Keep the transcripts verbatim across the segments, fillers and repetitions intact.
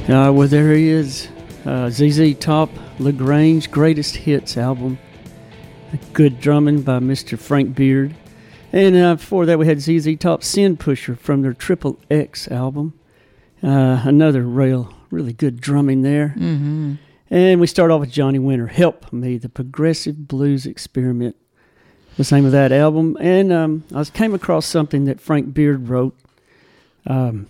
Uh, well, there he is. Uh, Z Z Top, LaGrange Greatest Hits album. Good drumming by Mister Frank Beard. And uh, before that, we had Z Z Top, Sin Pusher from their Triple X album. Uh, another real, really good drumming there. Mm-hmm. And we start off with Johnny Winter, Help Me, the Progressive Blues Experiment. Was the name of that album. And um, I came across something that Frank Beard wrote. Um,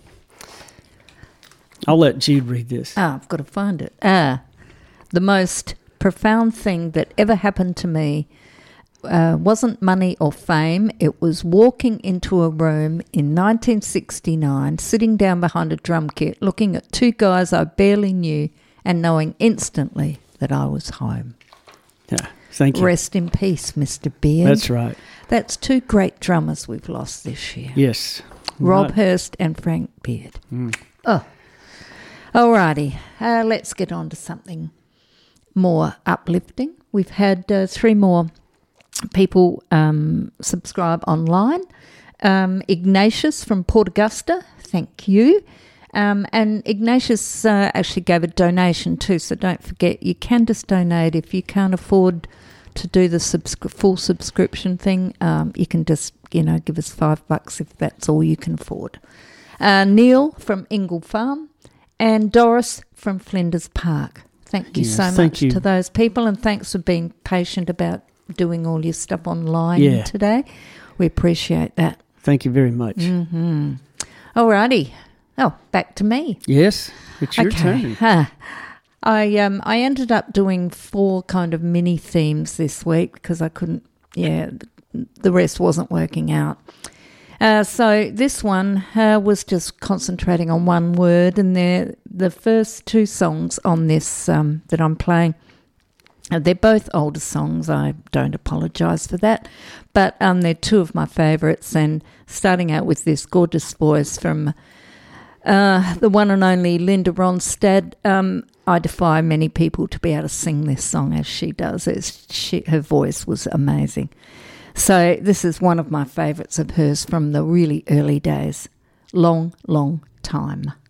I'll let Jude read this. Ah, I've got to find it. Ah, the most profound thing that ever happened to me uh, wasn't money or fame. It was walking into a room in nineteen sixty-nine, sitting down behind a drum kit, looking at two guys I barely knew and knowing instantly that I was home. Yeah, thank you. Rest in peace, Mister Beard. That's right. That's two great drummers we've lost this year. Yes. Rob right. Hurst and Frank Beard. Mm. Oh. Alrighty, uh, let's get on to something more uplifting. We've had uh, three more people um, subscribe online. Um, Ignatius from Port Augusta, thank you. Um, and Ignatius uh, actually gave a donation too, so don't forget you can just donate if you can't afford to do the subscri- full subscription thing. Um, you can just, you know, give us five bucks if that's all you can afford. Uh, Neil from Ingle Farm. And Doris from Flinders Park. Thank you yes, so thank much you. to those people, and thanks for being patient about doing all your stuff online yeah. today. We appreciate that. Thank you very much. Mm-hmm. All righty. Oh, back to me. Yes, it's your okay. turn. Huh. I um I ended up doing four kind of mini themes this week because I couldn't. Yeah, the rest wasn't working out. Uh, so this one uh, was just concentrating on one word, and they're the first two songs on this um, that I'm playing. Uh, they're both older songs. I don't apologise for that, but um, they're two of my favourites. And starting out with this gorgeous voice from uh, the one and only Linda Ronstadt. Um, I defy many people to be able to sing this song as she does. It's, she, her voice was amazing. So this is one of my favourites of hers from the really early days. Long, long time.